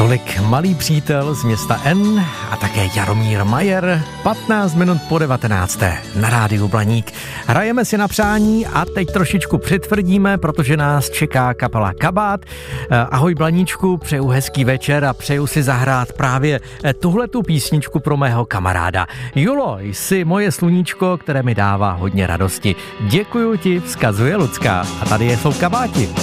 Tolik Malý přítel z města N a také Jaromír Majer, 15 minut po 19. na rádiu Blaník. Hrajeme si na přání a teď trošičku přitvrdíme, protože nás čeká kapela Kabát. Ahoj Blaníčku, přeju hezký večer a přeju si zahrát právě tuhletu písničku pro mého kamaráda. Julo, jsi moje sluníčko, které mi dává hodně radosti. Děkuju ti, vzkazuje Lucka. A tady jsou Kabáti.